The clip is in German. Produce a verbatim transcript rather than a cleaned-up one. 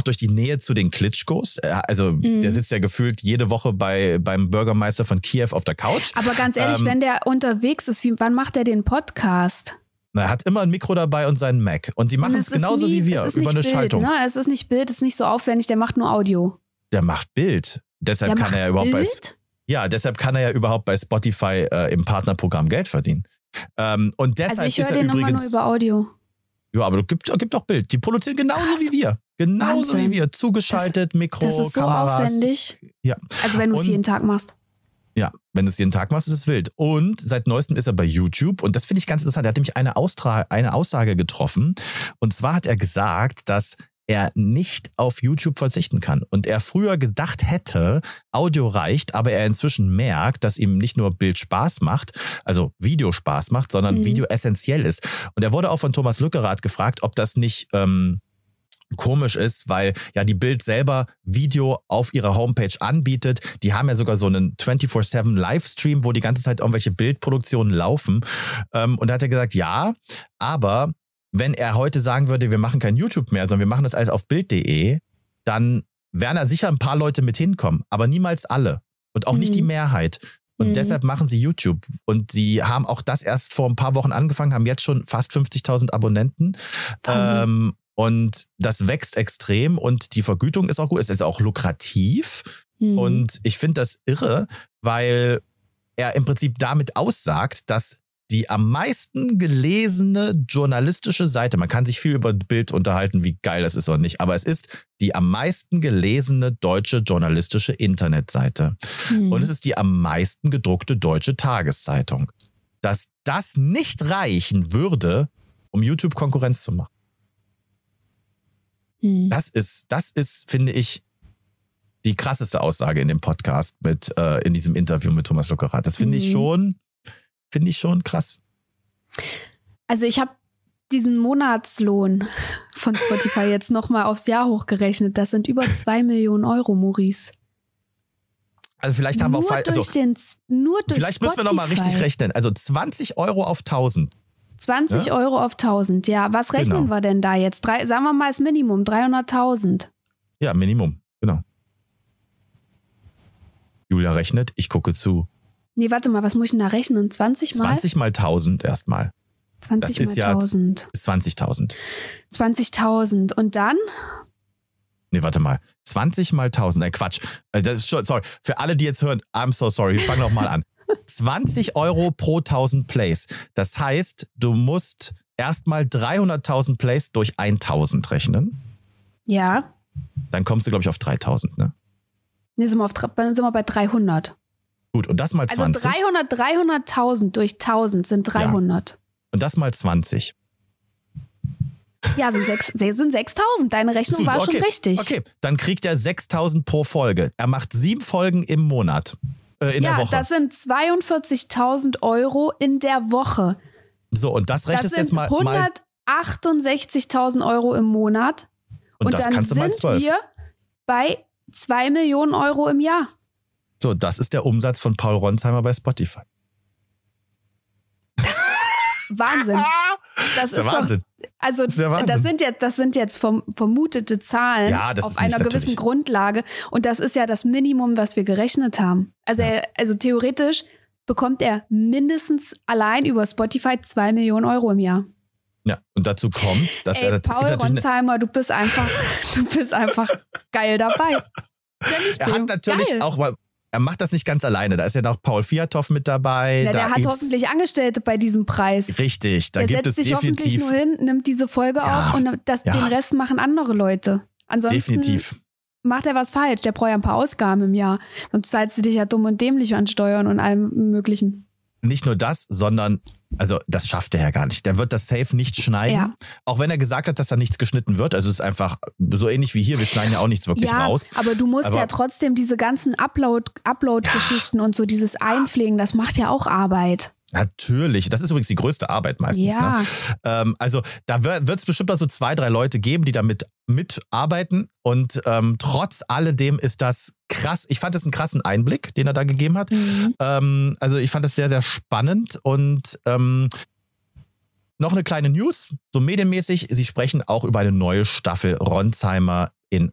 durch die Nähe zu den Klitschkos. Also mhm. der sitzt ja gefühlt jede Woche bei beim Bürgermeister von Kiew auf der Couch. Aber ganz ehrlich, ähm, wenn der unterwegs ist, wie, wann macht er den Podcast? Er hat immer ein Mikro dabei und seinen Mac. Und die machen es genauso nie, wie wir, über eine Bild, Schaltung. Ne? Es ist nicht Bild, es ist nicht so aufwendig, der macht nur Audio. Der macht Bild. Deshalb der kann macht er ja überhaupt Bild? bei Ja, deshalb kann er ja überhaupt bei Spotify äh, im Partnerprogramm Geld verdienen. Ähm, und deshalb also ich höre ist er den übrigens, immer nur über Audio. Ja, aber es gibt, gibt auch Bild. Die produzieren genauso Krass. wie wir. Genauso Wahnsinn. wie wir. Zugeschaltet, das, Mikro, das ist so Kameras. aufwendig. Ja. Also wenn du es jeden Tag machst. Ja, wenn du es jeden Tag machst, ist es wild. Und seit neuestem ist er bei YouTube. Und das finde ich ganz interessant. Er hat nämlich eine, Austra- eine Aussage getroffen. Und zwar hat er gesagt, dass er nicht auf YouTube verzichten kann. Und er früher gedacht hätte, Audio reicht, aber er inzwischen merkt, dass ihm nicht nur Bild Spaß macht, also Video Spaß macht, sondern mhm. Video essentiell ist. Und er wurde auch von Thomas Lückerath gefragt, ob das nicht ähm, komisch ist, weil ja die Bild selber Video auf ihrer Homepage anbietet. Die haben ja sogar so einen vierundzwanzig sieben Livestream, wo die ganze Zeit irgendwelche Bildproduktionen laufen. Ähm, und da hat er gesagt, ja, aber wenn er heute sagen würde, wir machen kein YouTube mehr, sondern wir machen das alles auf Bild punkt de, dann werden da sicher ein paar Leute mit hinkommen, aber niemals alle und auch mhm. nicht die Mehrheit. Und mhm. deshalb machen sie YouTube. Und sie haben auch das erst vor ein paar Wochen angefangen, haben jetzt schon fast fünfzigtausend Abonnenten. Ähm, und das wächst extrem und die Vergütung ist auch gut, es ist auch lukrativ. Mhm. Und ich finde das irre, weil er im Prinzip damit aussagt, dass die am meisten gelesene journalistische Seite, man kann sich viel über Bild unterhalten, wie geil das ist oder nicht, aber es ist die am meisten gelesene deutsche journalistische Internetseite. Hm. Und es ist die am meisten gedruckte deutsche Tageszeitung. Dass das nicht reichen würde, um YouTube Konkurrenz zu machen. Hm. Das ist, das ist, finde ich, die krasseste Aussage in dem Podcast mit, äh, in diesem Interview mit Thomas Lückerath. Das finde hm. ich schon Finde ich schon krass. Also ich habe diesen Monatslohn von Spotify jetzt nochmal aufs Jahr hochgerechnet. Das sind über zwei Millionen Euro, Maurice. Also vielleicht haben nur wir auch falsch. Also durch den, nur durch vielleicht Spotify. Müssen wir nochmal richtig rechnen. Also zwanzig Euro auf tausend. zwanzig ja? Euro auf tausend, ja. Was rechnen genau. wir denn da jetzt? Drei, sagen wir mal das Minimum, dreihunderttausend. Ja, Minimum, genau. Julia rechnet, ich gucke zu. Nee, warte mal, was muss ich denn da rechnen? zwanzig mal? zwanzig mal tausend erstmal. zwanzig das ist mal tausend. Ja zwanzigtausend. zwanzigtausend. Und dann? Nee, warte mal. zwanzig mal tausend. Nein, Quatsch. Das ist schon, sorry. Für alle, die jetzt hören, I'm so sorry. Wir fangen nochmal an. zwanzig Euro pro tausend Plays. Das heißt, du musst erstmal dreihunderttausend Plays durch tausend rechnen. Ja. Dann kommst du, glaube ich, auf dreitausend, ne? Nee, sind wir, auf, sind wir bei dreihundert. Gut, und das mal zwanzig. Also dreihundert, dreihunderttausend durch tausend sind dreihundert. Ja. Und das mal zwanzig. Ja, sind, sechs, sind sechstausend. Deine Rechnung Super, war okay. schon richtig. Okay, dann kriegt er sechstausend pro Folge. Er macht sieben Folgen im Monat. Äh, in ja, der Woche. Das sind zweiundvierzigtausend Euro in der Woche. So, und das rechnest das jetzt mal. Das sind hundertachtundsechzigtausend Euro im Monat. Und, und das dann kannst du mal sind zwölf. wir bei zwei Millionen Euro im Jahr. So, das ist der Umsatz von Paul Ronsheimer bei Spotify. Wahnsinn. Das, das ist, ist Wahnsinn. Doch, also das, ist Wahnsinn. das sind jetzt, das sind jetzt verm, vermutete Zahlen ja, das auf ist einer nicht, gewissen natürlich. Grundlage. Und das ist ja das Minimum, was wir gerechnet haben. Also, ja. er, also theoretisch bekommt er mindestens allein über Spotify zwei Millionen Euro im Jahr. Ja, und dazu kommt, dass Ey, er das Paul Ronsheimer, du bist einfach, du bist einfach geil dabei. Er hat natürlich geil. auch mal, er macht das nicht ganz alleine. Da ist ja noch Paul Fiatow mit dabei. Ja, da der hat hoffentlich Angestellte bei diesem Preis. Richtig, da der gibt es setzt sich definitiv. hoffentlich nur hin, nimmt diese Folge ja, auf und das, ja. den Rest machen andere Leute. Ansonsten definitiv. macht er was falsch. Der braucht ja ein paar Ausgaben im Jahr. Sonst zahlst du dich ja dumm und dämlich an Steuern und allem Möglichen. Nicht nur das, sondern, also das schafft er ja gar nicht. Der wird das safe nicht schneiden. Ja. Auch wenn er gesagt hat, dass da nichts geschnitten wird. Also es ist einfach so ähnlich wie hier. Wir schneiden ja auch nichts wirklich ja, raus. Aber du musst aber ja trotzdem diese ganzen Upload, Upload-Geschichten ja. und so dieses Einpflegen, das macht ja auch Arbeit. Natürlich. Das ist übrigens die größte Arbeit meistens. Ja. Ne? Ähm, also da wird es bestimmt mal so zwei, drei Leute geben, die damit mitarbeiten. Und ähm, trotz alledem ist das krass. Ich fand das einen krassen Einblick, den er da gegeben hat. Mhm. Ähm, also ich fand das sehr, sehr spannend. Und ähm, noch eine kleine News, so medienmäßig. Sie sprechen auch über eine neue Staffel Ronsheimer